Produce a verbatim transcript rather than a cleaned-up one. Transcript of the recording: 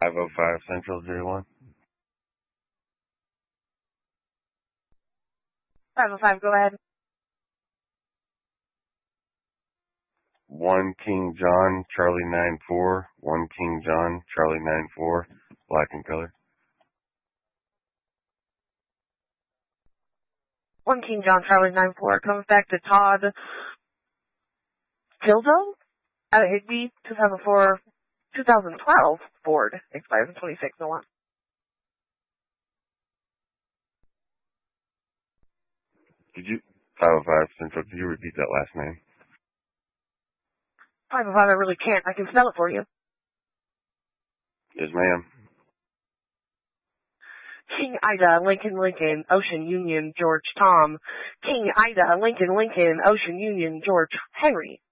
five oh five Central zero one. five oh five, go ahead. one King John, Charlie nine four. one King John, Charlie nine four. Black and color. one King John, Charlie nine four. Comes back to Todd Tildo out of Higby, two thousand four, two thousand twelve Ford. Expires in twenty-six oh one. Did you, five oh five Central, could you repeat that last name? five oh five, I really can't. I can spell it for you. Yes, ma'am. King Ida, Lincoln, Lincoln, Ocean, Union, George, Tom. King Ida, Lincoln, Lincoln, Ocean, Union, George, Henry.